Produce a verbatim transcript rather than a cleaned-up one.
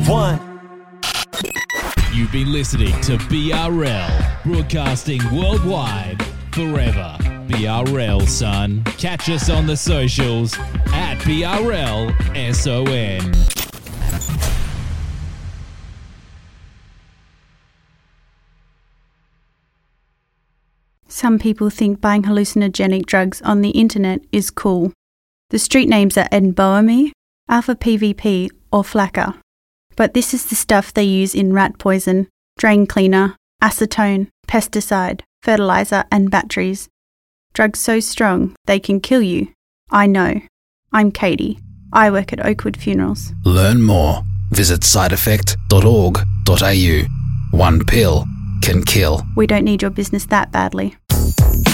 one. You've been listening to B R L, broadcasting worldwide, forever. B R L, son. Catch us on the socials at B R L S O N. Some people think buying hallucinogenic drugs on the internet is cool. The street names are Enboami, Alpha P V P, or Flakka. But this is the stuff they use in rat poison, drain cleaner, acetone, pesticide, fertilizer, and batteries. Drugs so strong they can kill you. I know. I'm Katie. I work at Oakwood Funerals. Learn more. Visit side effect dot org dot a u. One pill can kill. We don't need your business that badly.